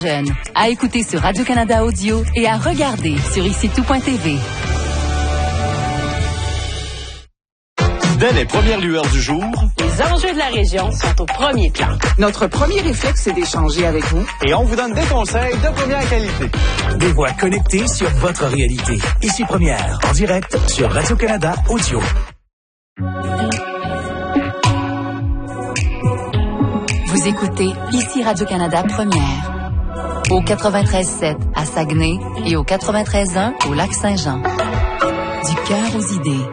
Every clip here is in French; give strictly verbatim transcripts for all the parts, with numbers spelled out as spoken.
Jeune. À écouter sur Radio-Canada Audio et à regarder sur ici tout point t v. Dès les premières lueurs du jour, les enjeux de la région sont au premier plan. Notre premier réflexe, c'est d'échanger avec vous. Et on vous donne des conseils de première qualité. Des voix connectées sur votre réalité. Ici Première, en direct sur Radio-Canada Audio. Vous écoutez Ici Radio-Canada Première. Au quatre-vingt-treize sept à Saguenay et au quatre-vingt-treize un au Lac-Saint-Jean. Du cœur aux idées.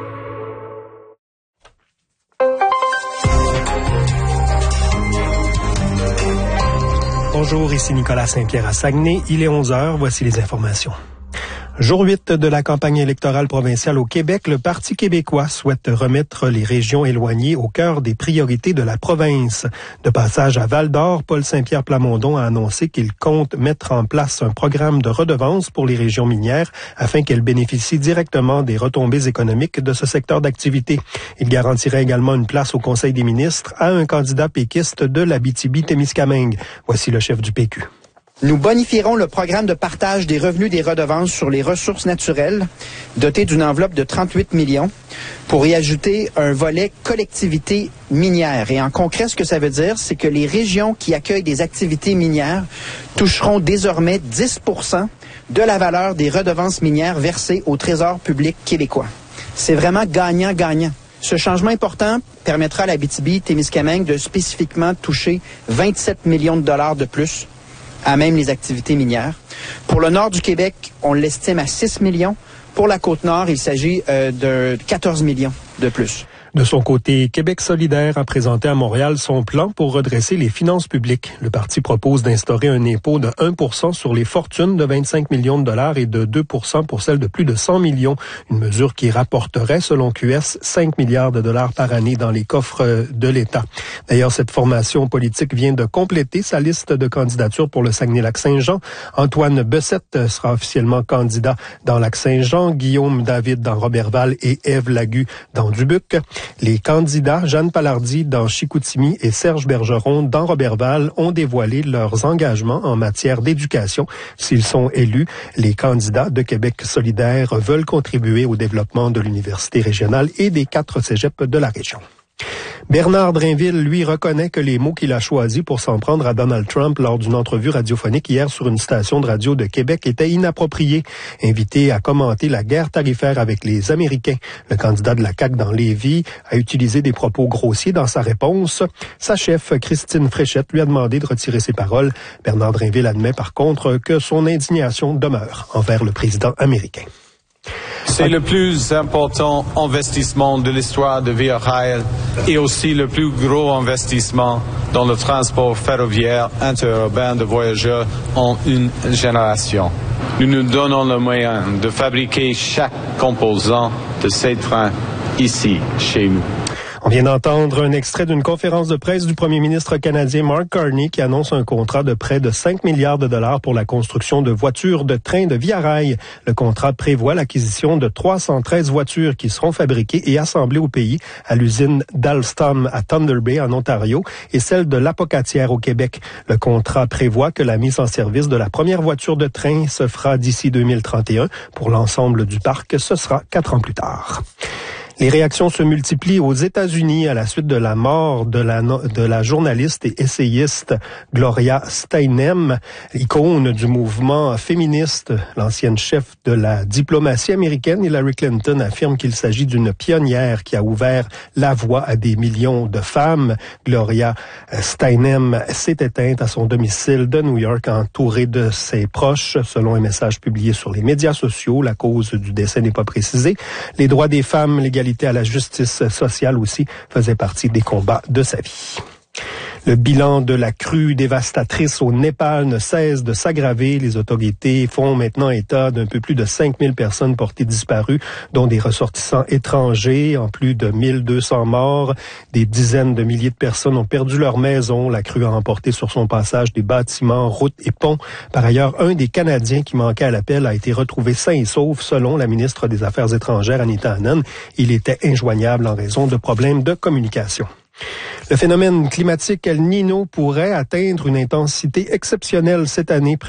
Bonjour, ici Nicolas Saint-Pierre à Saguenay. Il est onze heures, voici les informations. Jour huit de la campagne électorale provinciale au Québec, le Parti québécois souhaite remettre les régions éloignées au cœur des priorités de la province. De passage à Val-d'Or, Paul Saint-Pierre Plamondon a annoncé qu'il compte mettre en place un programme de redevance pour les régions minières afin qu'elles bénéficient directement des retombées économiques de ce secteur d'activité. Il garantirait également une place au Conseil des ministres à un candidat péquiste de l'Abitibi-Témiscamingue. Voici le chef du P Q. Nous bonifierons le programme de partage des revenus des redevances sur les ressources naturelles, doté d'une enveloppe de trente-huit millions, pour y ajouter un volet collectivité minière. Et en concret, ce que ça veut dire, c'est que les régions qui accueillent des activités minières toucheront désormais dix pour cent de la valeur des redevances minières versées au Trésor public québécois. C'est vraiment gagnant-gagnant. Ce changement important permettra à l'Abitibi-Témiscamingue de spécifiquement toucher vingt-sept millions de dollars de plus à même les activités minières. Pour le nord du Québec, on l'estime à six millions. Pour la Côte-Nord, il s'agit euh, de quatorze millions de plus. De son côté, Québec solidaire a présenté à Montréal son plan pour redresser les finances publiques. Le parti propose d'instaurer un impôt de un pour cent sur les fortunes de vingt-cinq millions de dollars et de deux pour cent pour celles de plus de cent millions. Une mesure qui rapporterait, selon Q S, cinq milliards de dollars par année dans les coffres de l'État. D'ailleurs, cette formation politique vient de compléter sa liste de candidatures pour le Saguenay-Lac-Saint-Jean. Antoine Bessette sera officiellement candidat dans Lac-Saint-Jean, Guillaume David dans Roberval et Ève Lagu dans Dubuque. Les candidats Jeanne Palardy dans Chicoutimi et Serge Bergeron dans Roberval ont dévoilé leurs engagements en matière d'éducation. S'ils sont élus, les candidats de Québec solidaire veulent contribuer au développement de l'université régionale et des quatre cégeps de la région. Bernard Drinville, lui, reconnaît que les mots qu'il a choisis pour s'en prendre à Donald Trump lors d'une entrevue radiophonique hier sur une station de radio de Québec étaient inappropriés. Invité à commenter la guerre tarifaire avec les Américains, le candidat de la C A Q dans Lévis a utilisé des propos grossiers dans sa réponse. Sa chef, Christine Fréchette, lui a demandé de retirer ses paroles. Bernard Drinville admet par contre que son indignation demeure envers le président américain. C'est le plus important investissement de l'histoire de Via Rail et aussi le plus gros investissement dans le transport ferroviaire interurbain de voyageurs en une génération. Nous nous donnons le moyen de fabriquer chaque composant de ces trains ici, chez nous. On vient d'entendre un extrait d'une conférence de presse du premier ministre canadien Mark Carney qui annonce un contrat de près de cinq milliards de dollars pour la construction de voitures de train de Via Rail. Le contrat prévoit l'acquisition de trois cent treize voitures qui seront fabriquées et assemblées au pays à l'usine d'Alstom à Thunder Bay en Ontario et celle de l'Apocatière au Québec. Le contrat prévoit que la mise en service de la première voiture de train se fera d'ici deux mille trente et un. Pour l'ensemble du parc, ce sera quatre ans plus tard. Les réactions se multiplient aux États-Unis à la suite de la mort de la, de la journaliste et essayiste Gloria Steinem, icône du mouvement féministe. L'ancienne chef de la diplomatie américaine, Hillary Clinton, affirme qu'il s'agit d'une pionnière qui a ouvert la voie à des millions de femmes. Gloria Steinem s'est éteinte à son domicile de New York, entourée de ses proches. Selon un message publié sur les médias sociaux, la cause du décès n'est pas précisée. Les droits des femmes, l'égalité à la justice sociale aussi faisait partie des combats de sa vie. Le bilan de la crue dévastatrice au Népal ne cesse de s'aggraver. Les autorités font maintenant état d'un peu plus de cinq mille personnes portées disparues, dont des ressortissants étrangers, en plus de mille deux cents morts. Des dizaines de milliers de personnes ont perdu leur maison. La crue a emporté sur son passage des bâtiments, routes et ponts. Par ailleurs, un des Canadiens qui manquait à l'appel a été retrouvé sain et sauf, selon la ministre des Affaires étrangères, Anita Anand. Il était injoignable en raison de problèmes de communication. Le phénomène climatique El Niño pourrait atteindre une intensité exceptionnelle cette année.